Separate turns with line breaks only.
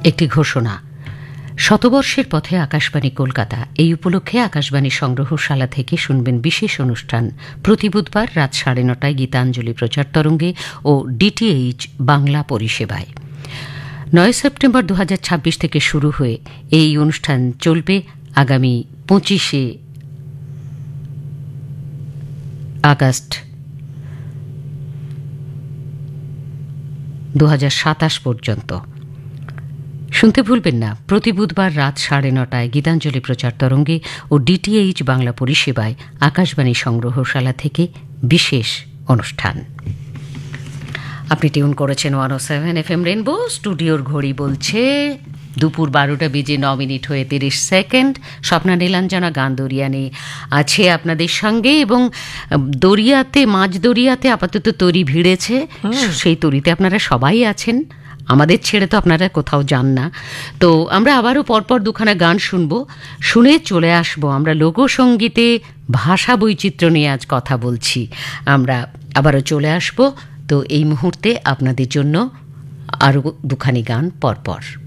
একটি ঘোষণা। শতবর্ষের পথে আকাশবাণী কলকাতা এই উপলক্ষে আকাশবাণী সংগ্রহশালা থেকে শুনবেন বিশেষ অনুষ্ঠান প্রতি বুধবার রাত 9:30টায় গীতাঞ্জলি প্রচার তরঙ্গে ও ডিটিএইচ বাংলা পরিষেবায়। 9 সেপ্টেম্বর 2026 থেকে শুরু হয়ে এই অনুষ্ঠান চলবে আগামী 25 আগস্ট 2027 পর্যন্ত। শুনতে ভুলবেন না, প্রতি বুধবার রাত 9:30টায় গীতাঞ্জলি প্রচার তরঙ্গে ও ডিটিএইচ বাংলা পরিষেবায় আকাশবাণী সংগ্রহশালা থেকে বিশেষ অনুষ্ঠান। আপনি টিউন করেছেন 107 FM রেনবো। স্টুডিওর ঘড়ি বলছে দুপুর 12:09 হয়ে 30 সেকেন্ড। স্বপ্না নীলাঞ্জনা গান দরিয়ানে আছে আপনাদের সঙ্গে, এবং দরিয়াতে, মাঝ দরিয়াতে আপাতত তরি ভিড়েছে। সেই তরিতে আপনারা সবাই আছেন, আমাদের ছেড়ে তো আপনারা কোথাও যান না। তো আমরা আবারও পরপর দুখানা গান শুনবো, শুনে চলে আসবো। আমরা লোকসঙ্গীতে ভাষা বৈচিত্র্য নিয়ে আজ কথা বলছি, আমরা আবারও চলে আসবো। তো এই মুহূর্তে আপনাদের জন্য আরও দুখানি গান পরপর।